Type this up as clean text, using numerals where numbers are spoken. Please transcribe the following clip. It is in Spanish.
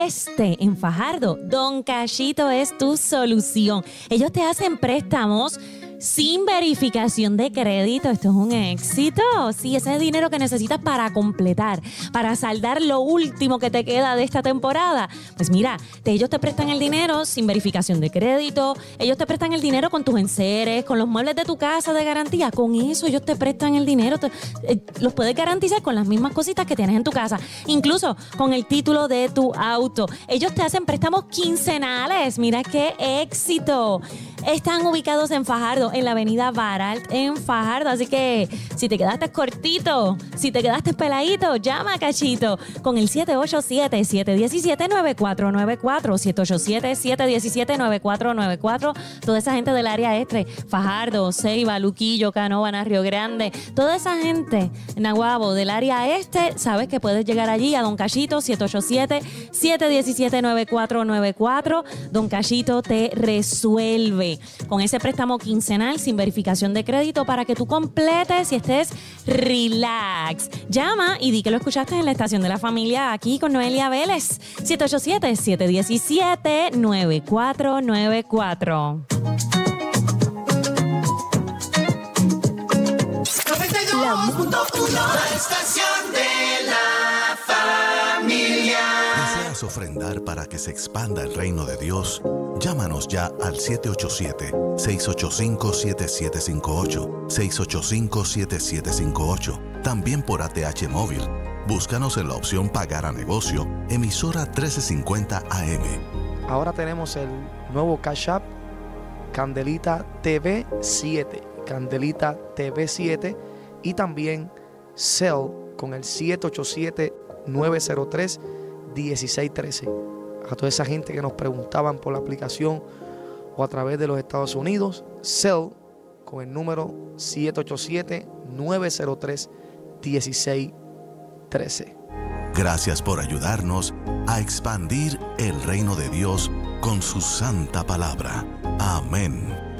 En Fajardo, Don Cachito es tu solución. Ellos te hacen préstamos sin verificación de crédito. Esto es un éxito. Sí, ese es dinero que necesitas para completar, para saldar lo último que te queda de esta temporada. Pues mira, ellos te prestan el dinero sin verificación de crédito. Ellos te prestan el dinero con tus enseres, con los muebles de tu casa de garantía. Con eso ellos te prestan el dinero. Los puedes garantizar con las mismas cositas que tienes en tu casa. Incluso con el título de tu auto. Ellos te hacen préstamos quincenales. Mira qué éxito. Están ubicados en Fajardo, en la avenida Baralt, en Fajardo. Así que si te quedaste cortito, si te quedaste peladito, llama a Cachito con el 787-717-9494. 787-717-9494. Toda esa gente del área este, Fajardo, Ceiba, Luquillo, Canóvana, Río Grande, toda esa gente, Naguabo, del área este, sabes que puedes llegar allí a Don Cachito, 787-717-9494. Don Cachito te resuelve con ese préstamo quincenal sin verificación de crédito para que tú completes y estés relax. Llama y di que lo escuchaste en la estación de la familia aquí con Noelia Vélez. 787-717-9494. La estación de la familia. ¿Deseas ofrendar para que se expanda el reino de Dios? Llámanos ya al 787-685-7758, 685-7758. También por ATH Móvil. Búscanos en la opción Pagar a Negocio, emisora 1350 AM. Ahora tenemos el nuevo Cash App, Candelita TV 7, Candelita TV 7, y también Cell con el 787-903-1613. A toda esa gente que nos preguntaban por la aplicación o a través de los Estados Unidos, Cell con el número 787-903-1613. Gracias por ayudarnos a expandir el reino de Dios con su santa palabra. Amén.